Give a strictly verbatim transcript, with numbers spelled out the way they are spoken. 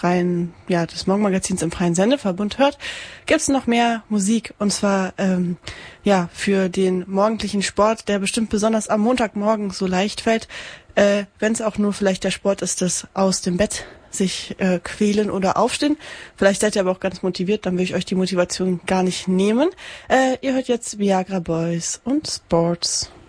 freien, ja, des Morgenmagazins im freien Sendeverbund hört, gibt's noch mehr Musik. Und zwar, ähm, ja, für den morgendlichen Sport, der bestimmt besonders am Montagmorgen so leicht fällt, äh, wenn es auch nur vielleicht der Sport ist, das aus dem Bett sich äh, quälen oder aufstehen. Vielleicht seid ihr aber auch ganz motiviert, dann will ich euch die Motivation gar nicht nehmen. Äh, ihr hört jetzt Viagra Boys und Sports.